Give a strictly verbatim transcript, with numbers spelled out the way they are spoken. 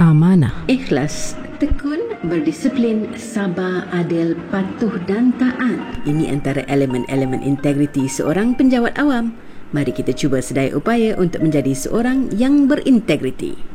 amanah, ikhlas, tekun, berdisiplin, sabar, adil, patuh dan taat. Ini antara elemen-elemen integriti seorang penjawat awam. Mari kita cuba sedaya upaya untuk menjadi seorang yang berintegriti.